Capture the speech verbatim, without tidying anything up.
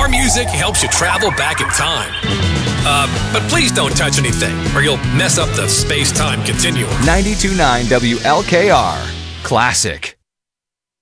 Our music helps you travel back in time. Uh, but please don't touch anything, or you'll mess up the space-time continuum. ninety-two point nine W L K R Classic.